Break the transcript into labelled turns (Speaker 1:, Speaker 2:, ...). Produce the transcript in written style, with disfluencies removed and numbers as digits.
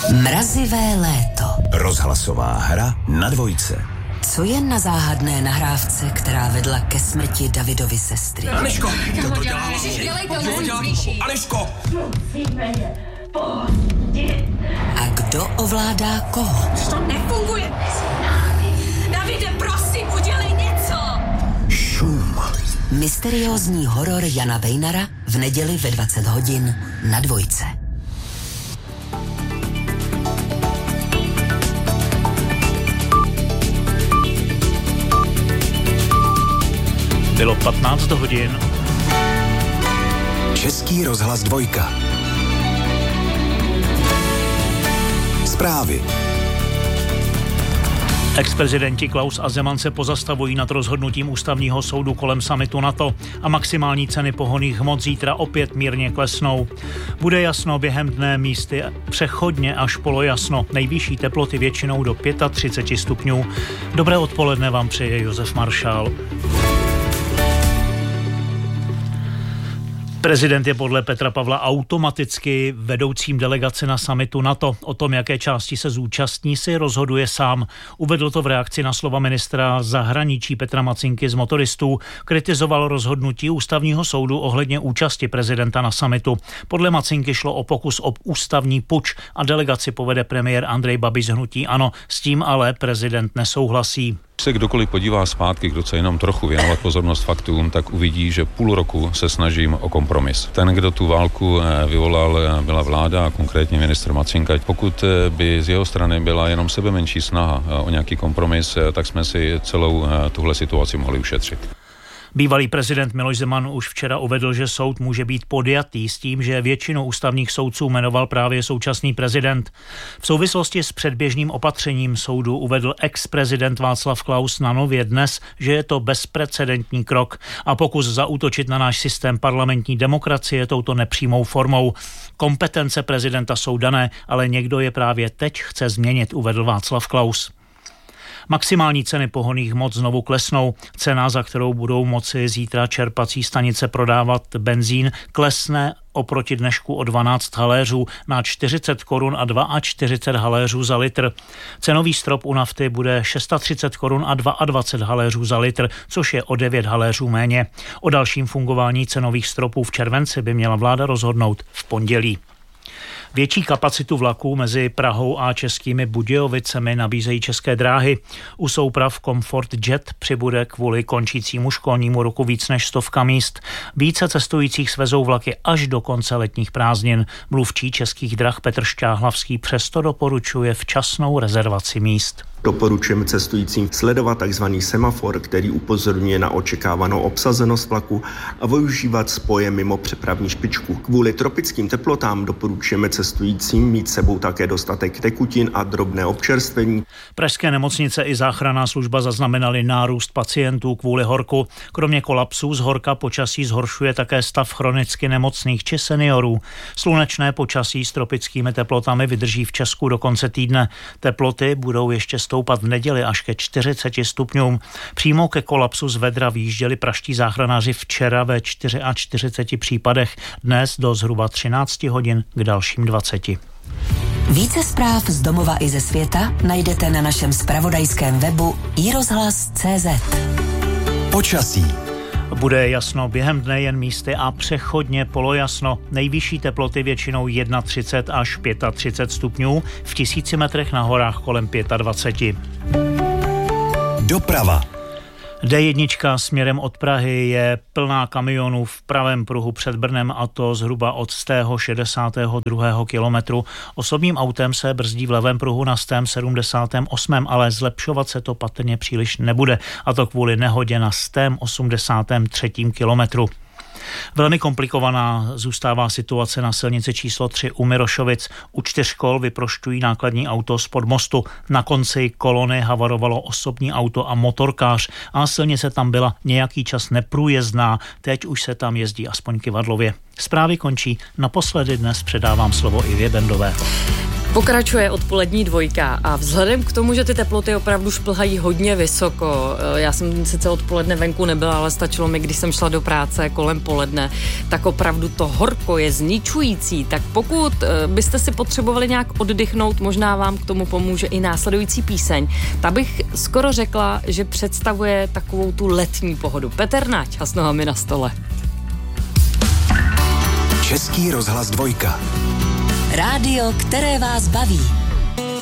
Speaker 1: Mrazivé léto.
Speaker 2: Rozhlasová hra na Dvojce.
Speaker 1: Co je na záhadné nahrávce, která vedla ke smrti Davidovy sestry?
Speaker 3: Aneško, to dělá. Aneško!
Speaker 4: Musíme je pustit.
Speaker 1: A kdo ovládá koho?
Speaker 4: To nefunguje. Davide, prosím, udělej něco.
Speaker 2: Šum.
Speaker 1: Mysteriózní horor Jana Weinera v neděli ve 20 hodin na Dvojce.
Speaker 5: Bylo 15 hodin.
Speaker 2: Český rozhlas Dvojka. Zprávy.
Speaker 5: Ex-prezidenti Klaus a Zeman se pozastavují nad rozhodnutím ústavního soudu kolem summitu NATO a maximální ceny pohonných hmot zítra opět mírně klesnou. Bude jasno během dne, místy přechodně až polojasno. Nejvyšší teploty většinou do 35 stupňů. Dobré odpoledne vám přeje Josef Maršál. Prezident je podle Petra Pavla automaticky vedoucím delegace na summitu NATO. O tom, jaké části se zúčastní, si rozhoduje sám. Uvedl to v reakci na slova ministra zahraničí Petra Macinky z motoristů. Kritizoval rozhodnutí ústavního soudu ohledně účasti prezidenta na summitu. Podle Macinky šlo o pokus o ústavní puč a delegaci povede premiér Andrej Babiš z hnutí ANO. S tím ale prezident nesouhlasí.
Speaker 6: Když se kdokoliv podívá zpátky, kdo chce jenom trochu věnovat pozornost faktům, tak uvidí, že půl roku se snažím o kompromis. Ten, kdo tu válku vyvolal, byla vláda a konkrétně ministr Macinka. Pokud by z jeho strany byla jenom sebemenší snaha o nějaký kompromis, tak jsme si celou tuhle situaci mohli ušetřit.
Speaker 5: Bývalý prezident Miloš Zeman už včera uvedl, že soud může být podjatý s tím, že většinu ústavních soudců jmenoval právě současný prezident. V souvislosti s předběžným opatřením soudu uvedl ex-prezident Václav Klaus na Nově dnes, že je to bezprecedentní krok a pokus zaútočit na náš systém parlamentní demokracie touto nepřímou formou. Kompetence prezidenta jsou dané, ale někdo je právě teď chce změnit, uvedl Václav Klaus. Maximální ceny pohonných hmot znovu klesnou. Cena, za kterou budou moci zítra čerpací stanice prodávat benzín, klesne oproti dnešku o 12 haléřů na 40 korun a 42 haléřů za litr. Cenový strop u nafty bude 630 korun a 22 haléřů za litr, což je o 9 haléřů méně. O dalším fungování cenových stropů v červenci by měla vláda rozhodnout v pondělí. Větší kapacitu vlaků mezi Prahou a Českými Budějovicemi nabízejí České dráhy. U souprav Comfort Jet přibude kvůli končícímu školnímu roku víc než 100 míst. Více cestujících svezou vlaky až do konce letních prázdnin. Mluvčí Českých drah Petr Šťáhlavský přesto doporučuje včasnou rezervaci míst.
Speaker 7: Doporučujeme cestujícím sledovat tzv. Semafor, který upozorňuje na očekávanou obsazenost vlaku a využívat spoje mimo přepravní špičku. Kvůli tropickým teplotám doporučujeme cestujícím mít sebou také dostatek tekutin a drobné občerstvení.
Speaker 5: Pražské nemocnice i záchranná služba zaznamenaly nárůst pacientů kvůli horku. Kromě kolapsů z horka počasí zhoršuje také stav chronicky nemocných či seniorů. Slunečné počasí s tropickými teplotami vydrží v Česku do konce týdne. Teploty budou ještě stoupat v neděli až ke 40 stupňům. Přímo ke kolapsu z vedra vyjížděli pražští záchranáři včera ve 44 případech, dnes do zhruba 13 hodin k dalším 20.
Speaker 1: Více zpráv z domova i ze světa najdete na našem zpravodajském webu iRozhlas.cz.
Speaker 2: Počasí.
Speaker 5: Bude jasno během dne jen místy a přechodně polojasno. Nejvyšší teploty většinou 31 až 35 stupňů, v 1000 metrech na horách kolem 25.
Speaker 2: Doprava.
Speaker 5: D1 směrem od Prahy je plná kamionů v pravém pruhu před Brnem, a to zhruba od 162. kilometru. Osobním autem se brzdí v levém pruhu na 178., ale zlepšovat se to patrně příliš nebude, a to kvůli nehodě na 183. kilometru. Velmi komplikovaná zůstává situace na silnici číslo 3 u Mirošovic. U 4 kol vyprošťují nákladní auto spod mostu. Na konci kolony havarovalo osobní auto a motorkář a silnice tam byla nějaký čas neprůjezdná. Teď už se tam jezdí aspoň kyvadlově. Zprávy končí. Naposledy dnes předávám slovo Ivě Bendové.
Speaker 8: Pokračuje odpolední dvojka a vzhledem k tomu, že ty teploty opravdu šplhají hodně vysoko, já jsem sice odpoledne venku nebyla, ale stačilo mi, když jsem šla do práce kolem poledne, tak opravdu to horko je zničující, tak pokud byste si potřebovali nějak oddychnout, možná vám k tomu pomůže i následující píseň, tak bych skoro řekla, že představuje takovou tu letní pohodu. Petr Nať a s nohami na stole.
Speaker 2: Český rozhlas 2.
Speaker 1: Rádio, které vás baví.